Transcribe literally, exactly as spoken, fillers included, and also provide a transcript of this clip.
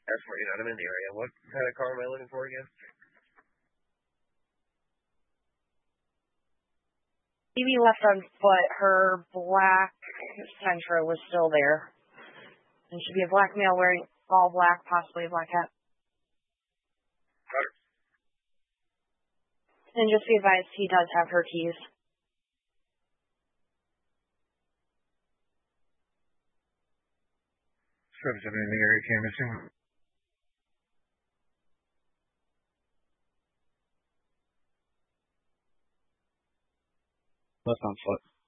Airport, you know, I'm in the area. What kind of car am I looking for again? Amy left on foot. Her black Sentra was still there. And should be a black male wearing all black, possibly a black hat. Roger. And just be advised, he does have her keys. seven seven in the area, cam missing. Left on foot.